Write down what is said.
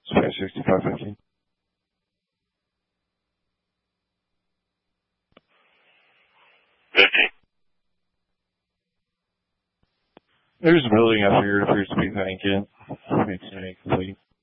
Space 6550. There's a building up here that appears to be vacant. It's complete.